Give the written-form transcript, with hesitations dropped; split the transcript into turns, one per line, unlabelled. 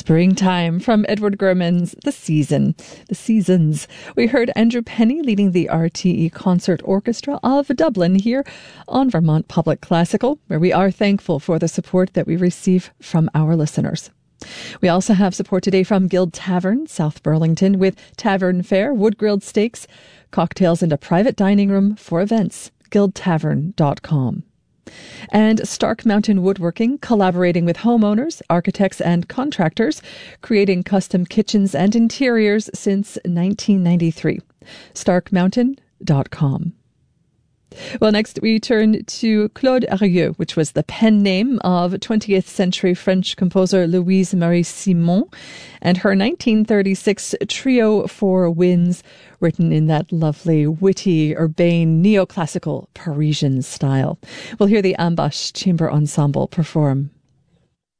Springtime from Edward Gurman's The Seasons. We heard Andrew Penny leading the RTE Concert Orchestra of Dublin here on Vermont Public Classical, where we are thankful for the support that we receive from our listeners. We also have support today from Guild Tavern, South Burlington, with tavern fare, wood-grilled steaks, cocktails, and a private dining room for events. guildtavern.com. And Stark Mountain Woodworking, collaborating with homeowners, architects, and contractors, creating custom kitchens and interiors since 1993. starkmountain.com. Well, next we turn to Claude Arieux, which was the pen name of 20th century French composer Louise Marie Simon, and her 1936 Trio for Winds, written in that lovely, witty, urbane, neoclassical Parisian style. We'll hear the Ambash Chamber Ensemble perform.